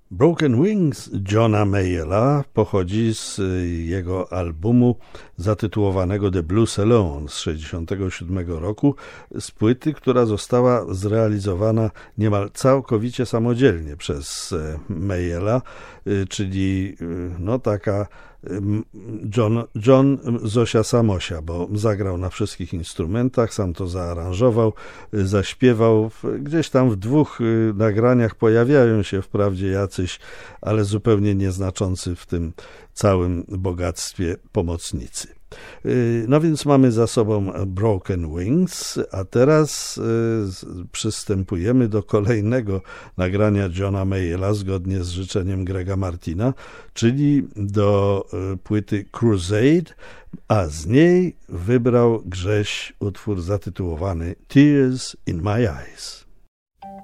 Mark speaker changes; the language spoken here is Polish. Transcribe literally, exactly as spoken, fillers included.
Speaker 1: Broken Wings Johna Mayalla pochodzi z jego albumu zatytułowanego The Blues Alone z sześćdziesiątego siódmego roku, z płyty, która została zrealizowana niemal całkowicie samodzielnie przez Mayalla, czyli no taka John, John Zosia Samosia, bo zagrał na wszystkich instrumentach, sam to zaaranżował, zaśpiewał. Gdzieś tam w dwóch nagraniach pojawiają się wprawdzie jacyś, ale zupełnie nieznaczący w tym całym bogactwie pomocnicy. No więc mamy za sobą Broken Wings, a teraz przystępujemy do kolejnego nagrania Johna Mayalla zgodnie z życzeniem Grega Martina, czyli do płyty Crusade, a z niej wybrał Grześ utwór zatytułowany Tears in My Eyes.